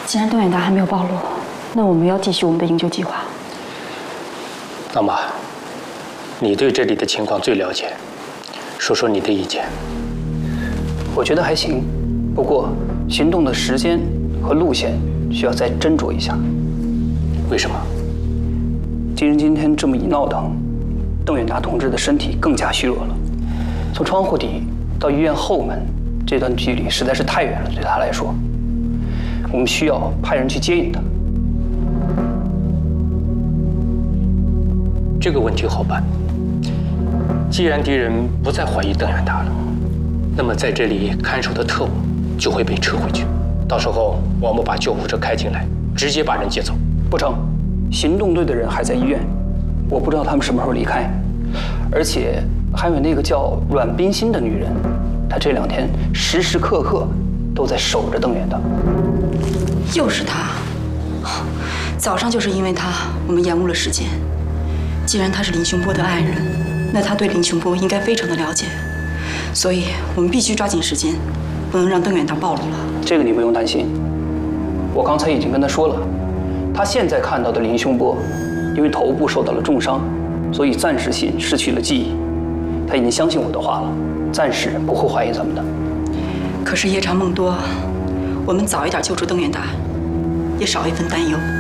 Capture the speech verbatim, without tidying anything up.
既然邓远达还没有暴露，那我们要继续我们的营救计划。 老马，你对这里的情况最了解，说说你的意见。 我觉得还行，不过行动的时间和路线需要再斟酌一下。 为什么？ 既然今天这么一闹腾，邓远达同志的身体更加虚弱了，从窗户底到医院后门这段距离实在是太远了，对他来说，我们需要派人去接应他。 这个问题好办。既然敌人不再怀疑邓远达了，那么在这里看守的特务就会被撤回去。到时候我们把救护车开进来，直接把人接走。 不成，行动队的人还在医院，我不知道他们什么时候离开。而且还有那个叫阮冰心的女人，她这两天时时刻刻都在守着邓远达。 又是他！早上就是因为他，我们延误了时间。既然他是林雄波的爱人，那他对林雄波应该非常的了解，所以我们必须抓紧时间，不能让邓远达暴露了。 这个你不用担心，我刚才已经跟他说了，他现在看到的林雄波，因为头部受到了重伤，所以暂时性失去了记忆。他已经相信我的话了，暂时不会怀疑咱们的。 可是夜长梦多，我们早一点救出邓远达，也少一份担忧。